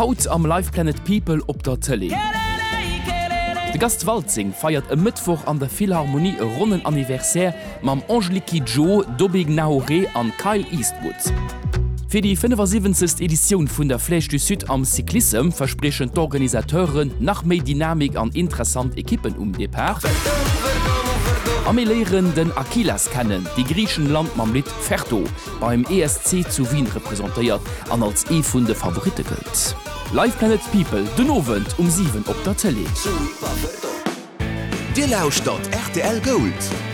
Haut am Live Planet People op der Tele. De Gast Walzing feiert e Mittwoch an der Philharmonie e runden Anniversär mam Angeliki Joe, Dobig Naoré an Kyle Eastwood. Für die 75. Edition vun der Flèche du Sud am Cyclisme versprechen d'Organisateuren nach méi Dynamik an interessant Ekippen Depart. Amelieren den Achilles kennen, die Griechenland mam Lied Ferto beim ESC zu Wien repräsentiert an als vun de Favorite gilt. Live Planet People, den Abend 7 op der Tele. Di lauscht dat RTL Gold.